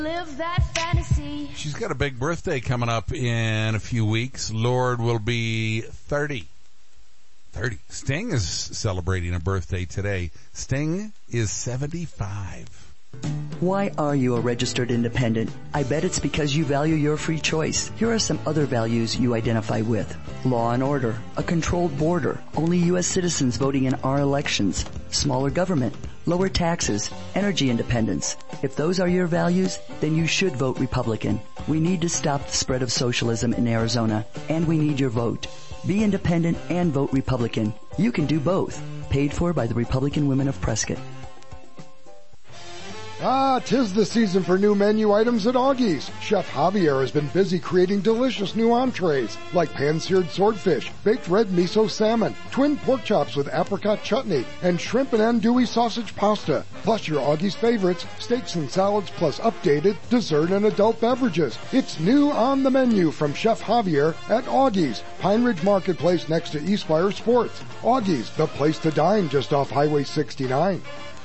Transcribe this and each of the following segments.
Live that fantasy. She's got a big birthday coming up in a few weeks. Lord will be 30. 30. Sting is celebrating a birthday today. Sting is 75. Why are you a registered independent? I bet it's because you value your free choice. Here are some other values you identify with. Law and order, a controlled border, only U.S. citizens voting in our elections, smaller government, lower taxes, energy independence. If those are your values, then you should vote Republican. We need to stop the spread of socialism in Arizona, and we need your vote. Be independent and vote Republican. You can do both. Paid for by the Republican Women of Prescott. 'Tis the season for new menu items at Augie's. Chef Javier has been busy creating delicious new entrees like pan-seared swordfish, baked red miso salmon, twin pork chops with apricot chutney, and shrimp and andouille sausage pasta. Plus your Augie's favorites, steaks and salads, plus updated dessert and adult beverages. It's new on the menu from Chef Javier at Augie's, Pine Ridge Marketplace next to Eastfire Sports. Augie's, the place to dine just off Highway 69.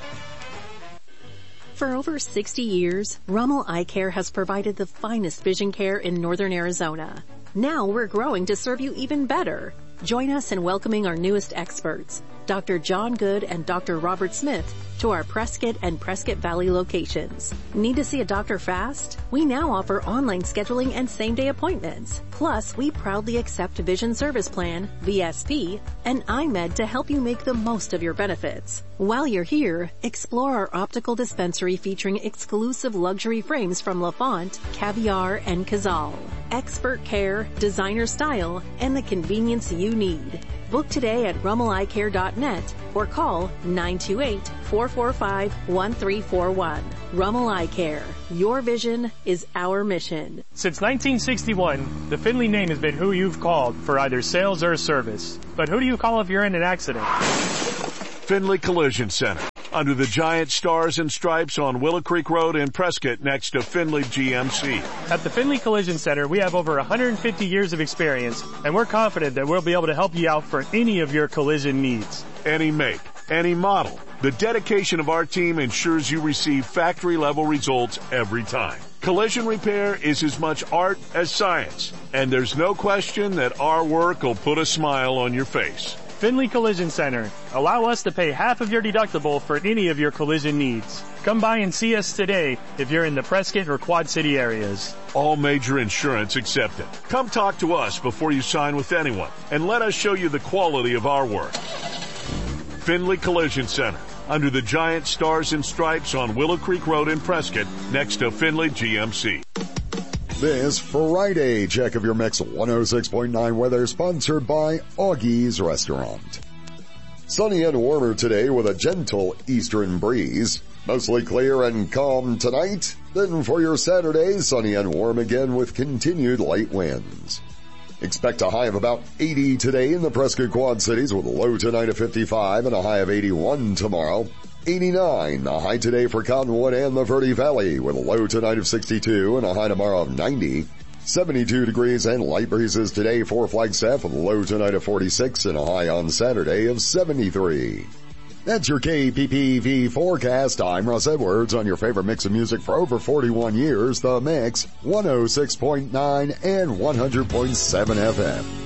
For over 60 years, Rummel Eye Care has provided the finest vision care in northern Arizona. Now we're growing to serve you even better. Join us in welcoming our newest experts, Dr. John Good and Dr. Robert Smith, to our Prescott and Prescott Valley locations. Need to see a doctor fast? We now offer online scheduling and same-day appointments. Plus, we proudly accept Vision Service Plan, VSP, and iMed to help you make the most of your benefits. While you're here, explore our optical dispensary featuring exclusive luxury frames from LaFont, Caviar, and Cazal. Expert care, designer style, and the convenience you need. Book today at rummeleyecare.net or call 928-445-1341. Rummel Eye Care. Your vision is our mission. Since 1961, the Finley name has been who you've called for either sales or service. But who do you call if you're in an accident? Finley Collision Center. Under the giant stars and stripes on Willow Creek Road in Prescott next to Finley GMC. At the Finley Collision Center, we have over 150 years of experience, and we're confident that we'll be able to help you out for any of your collision needs. Any make, any model. The dedication of our team ensures you receive factory-level results every time. Collision repair is as much art as science, and there's no question that our work will put a smile on your face. Finley Collision Center. Allow us to pay half of your deductible for any of your collision needs. Come by and see us today if you're in the Prescott or Quad City areas. All major insurance accepted. Come talk to us before you sign with anyone, and let us show you the quality of our work. Finley Collision Center. Under the giant stars and stripes on Willow Creek Road in Prescott next to Finley GMC. This Friday check of your Mix 106.9 weather sponsored by Augie's Restaurant. Sunny and warmer today with a gentle eastern breeze. Mostly clear and calm tonight. Then for your Saturday, sunny and warm again with continued light winds. Expect a high of about 80 today in the Prescott Quad Cities with a low tonight of 55 and a high of 81 tomorrow. 89, the high today for Cottonwood and the Verde Valley with a low tonight of 62 and a high tomorrow of 90. 72 degrees and light breezes today for Flagstaff with a low tonight of 46 and a high on Saturday of 73. That's your KPPV forecast. I'm Russ Edwards on your favorite mix of music for over 41 years, The Mix, 106.9 and 100.7 FM.